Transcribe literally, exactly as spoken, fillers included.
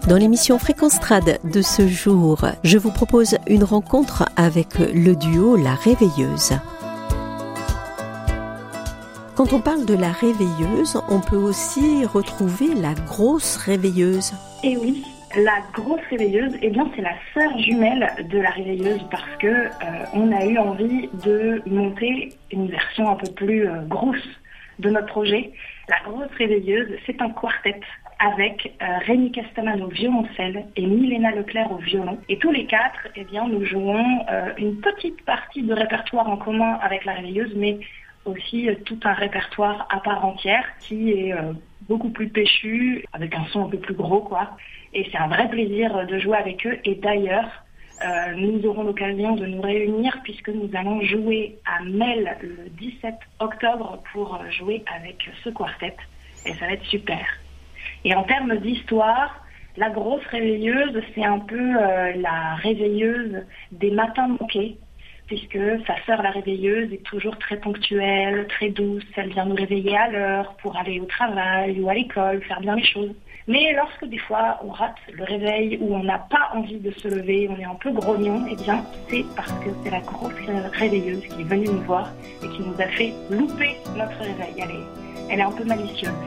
Dans l'émission Fréquence Trad de ce jour, je vous propose une rencontre avec le duo La Réveilleuse. Quand on parle de la réveilleuse, on peut aussi retrouver la grosse réveilleuse. Et oui, la grosse réveilleuse, eh bien, c'est la sœur jumelle de la réveilleuse parce que euh, on a eu envie de monter une version un peu plus euh, grosse de notre projet. La grosse réveilleuse, c'est un quartet avec euh, Rémi Castaman au violoncelle et Milena Leclerc au violon. Et tous les quatre, eh bien, nous jouons euh, une petite partie de répertoire en commun avec la réveilleuse, mais aussi euh, tout un répertoire à part entière qui est euh, beaucoup plus péchu, avec un son un peu plus gros, quoi. Et c'est un vrai plaisir de jouer avec eux. Et d'ailleurs, euh, nous aurons l'occasion de nous réunir puisque nous allons jouer à Mel le dix-sept octobre pour jouer avec ce quartet. Et ça va être super. Et en termes d'histoire, la grosse réveilleuse, c'est un peu euh, la réveilleuse des matins manqués, puisque sa sœur la réveilleuse est toujours très ponctuelle, très douce. Elle vient nous réveiller à l'heure pour aller au travail ou à l'école, faire bien les choses. Mais lorsque des fois on rate le réveil ou on n'a pas envie de se lever, on est un peu grognon, eh bien c'est parce que c'est la grosse réveilleuse qui est venue nous voir et qui nous a fait louper notre réveil. Elle est, elle est un peu malicieuse.